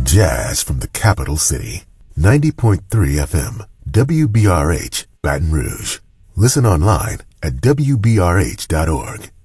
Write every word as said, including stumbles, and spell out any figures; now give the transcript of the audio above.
jazz from the capital city. ninety point three F M, W B R H, Baton Rouge. Listen online at W B R H dot org.